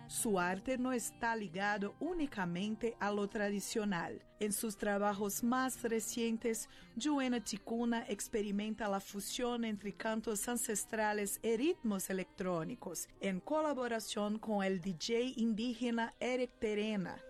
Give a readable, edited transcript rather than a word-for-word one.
Su arte no está ligado únicamente a lo tradicional. En sus trabajos más recientes, Joanna Ticuna experimenta la fusión entre cantos ancestrales y ritmos electrónicos, en colaboración con el DJ indígena Eric Terena,